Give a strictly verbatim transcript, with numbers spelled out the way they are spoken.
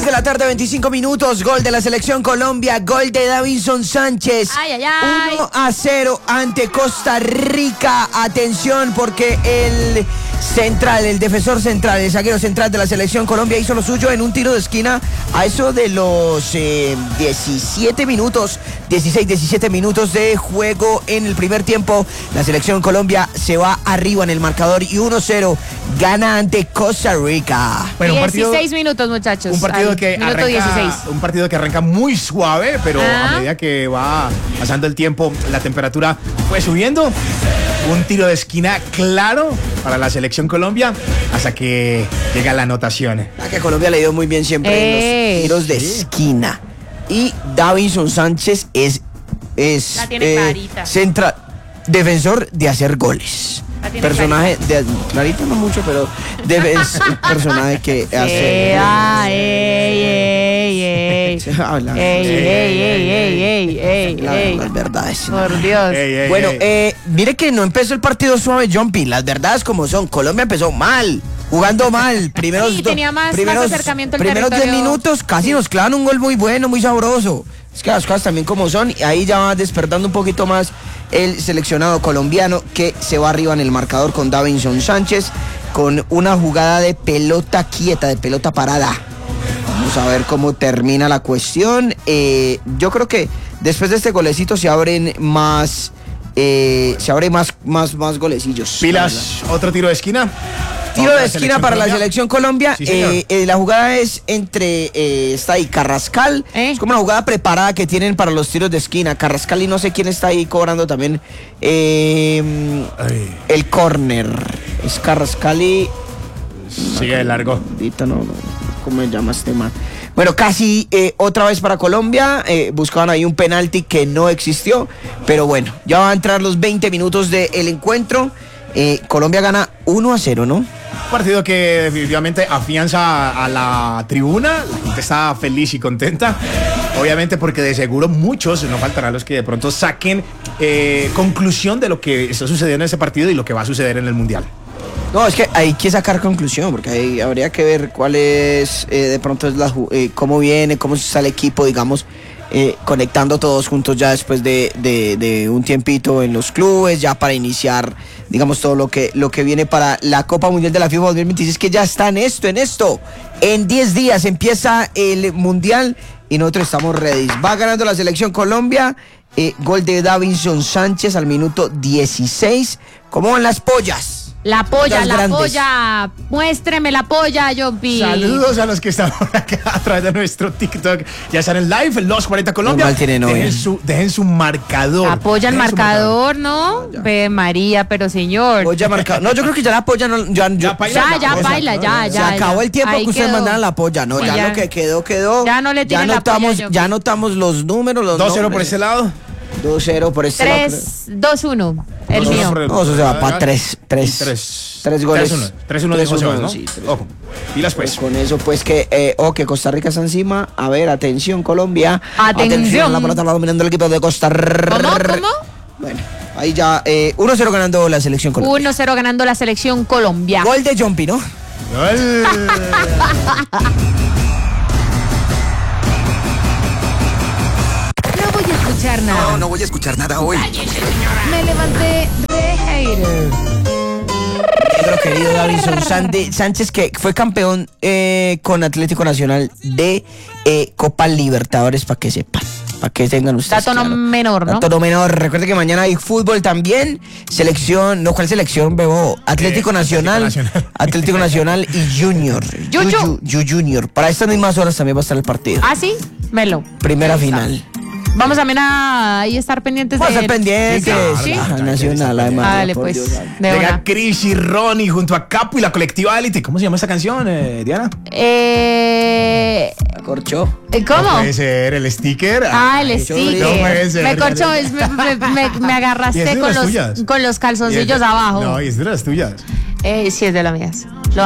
De la tarde, veinticinco minutos, gol de la selección Colombia, gol de Davinson Sánchez. Ay, ay, ay. uno a cero ante Costa Rica. Atención, porque el central, el defensor central, el zaguero central de la selección Colombia hizo lo suyo en un tiro de esquina a eso de los eh, diecisiete minutos, dieciséis, diecisiete minutos de juego en el primer tiempo. La selección Colombia se va arriba en el marcador y uno cero gana ante Costa Rica. Bueno, dieciséis partido, minutos, muchachos. Un partido que arranca, dieciséis. Un partido que arranca muy suave, pero ah. a medida que va pasando el tiempo, la temperatura fue subiendo. Un tiro de esquina claro para la selección Colombia hasta que llega la anotación. A que Colombia le dio muy bien siempre eh. en los tiros de sí. esquina. Y Davinson Sánchez es, es la tiene eh, central, defensor de hacer goles. Personaje clarita. de clarito no mucho, pero de, es un personaje que sí, hace ah, ey, ey, ey. Habla, ey, ey, ey, ey, ey, la, ey. las verdades. Por Dios. Ey, ey, bueno, ey. Eh, mire que no empezó el partido suave, Jumpy. Las verdades como son. Colombia empezó mal, jugando mal. Primeros, sí, tenía más, primeros, más acercamiento al primeros territorio. diez minutos casi sí. nos clavan un gol muy bueno, muy sabroso. Es que las cosas también como son, y ahí ya va despertando un poquito más el seleccionado colombiano, que se va arriba en el marcador con Davinson Sánchez, con una jugada de pelota quieta, de pelota parada. Vamos a ver cómo termina la cuestión. Eh, yo creo que después de este golecito se abren más, eh, se abren más, más, más golecillos. Pilas, otro tiro de esquina. Tiro de esquina para Colombia. la selección Colombia. Sí, eh, eh, la jugada es entre eh, está ahí Carrascal. ¿Eh? Es como una jugada preparada que tienen para los tiros de esquina. Carrascal y no sé quién está ahí cobrando también eh, el córner. Es Carrascal y. Sigue de largo. No, no, ¿cómo se llama este man? Bueno, casi eh, otra vez para Colombia. Eh, buscaban ahí un penalti que no existió. Pero bueno, ya van a entrar los veinte minutos del encuentro. Eh, Colombia gana uno a cero, ¿no? Un partido que definitivamente afianza a la tribuna. La gente está feliz y contenta. Obviamente porque de seguro muchos, no faltarán los que de pronto saquen eh, conclusión de lo que está sucediendo en ese partido y lo que va a suceder en el Mundial. No, es que hay que sacar conclusión, porque hay, habría que ver cuál es, eh, de pronto, es la, eh, cómo viene, cómo está el equipo, digamos, eh, conectando todos juntos ya después de, de, de un tiempito en los clubes, ya para iniciar, digamos, todo lo que, lo que viene para la Copa Mundial de la FIFA dos mil veintiséis, que ya está en esto, en esto. En diez días empieza el Mundial y nosotros estamos ready. Va ganando la selección Colombia, eh, gol de Davinson Sánchez al minuto dieciséis. ¿Cómo van las pollas? La polla, Las la grandes. polla. Muéstreme la polla, Jumpy. Saludos a los que están acá a través de nuestro TikTok. Ya están en live, Los cuarenta Colombia. Normal tiene novia. Dejen su, dejen su marcador. Apoya el marcador, ¿no? Ya. Ve María, pero señor. Polla marcada. No, yo creo que ya la polla no. Ya, Ya, yo- paila, Ya, ya, no, baila, no, ya, no, se ya. acabó el tiempo Ahí que ustedes quedó. mandaran la polla, ¿no? Sí, ya, ya. lo que quedó, quedó. Ya no le ya tiren la notamos, polla, yo. ya notamos los números, los dos cero por nombres. ese lado. dos cero por este lado. tres, dos, uno. El dos uno mío. por el- No, eso se va para tres, tres, Tres. tres goles. tres uno. tres uno de José Vaz, ¿no? Sí, tres. Ojo. Pilas pues. Con eso, pues que, eh, oh, que Costa Rica está encima. A ver, atención, Colombia. Atención. La pelota la dominando el equipo de Costa Rica. ¿Cómo? ¿Cómo? Bueno, ahí ya, eh, uno cero ganando la selección Colombia. uno cero ganando la selección Colombia. Gol de Jumpy, ¿no? Gol. No voy a escuchar nada. No, no voy a escuchar nada hoy. Me levanté de hater. Nuestro querido Davinson Sande- Sánchez, que fue campeón eh, con Atlético Nacional de eh, Copa Libertadores, para que sepan, para que tengan ustedes Dato no claro. menor, ¿no? Dato no menor. Recuerde que mañana hay fútbol también. Selección, no, ¿cuál selección, Bebo? Atlético Eh, Nacional, Atlético Nacional. Atlético Nacional y Junior. Yuyu. Yu- Yu- Junior. Para estas mismas horas también va a estar el partido. ¿Ah, sí? Melo. Primera final. Vamos también a ahí estar pendientes Vamos a de... estar pendientes. Sí, claro, ¿Sí? Ah, claro, Nacional, además. Dale, por pues. Dios, dale. De Llega una. Chris y Ronnie junto a Capo y la colectiva Élite. ¿Cómo se llama esa canción, eh, Diana? Eh... Corchó. ¿Cómo? No puede ser el sticker. Ah, el Ay, sticker. no puede ser. Me corchó, es- me, me- me- me ¿Y agarraste es de con las los, tuyas? con los Y es calzoncillos de- abajo. No, y es de las tuyas. Eh, sí, es de las mías.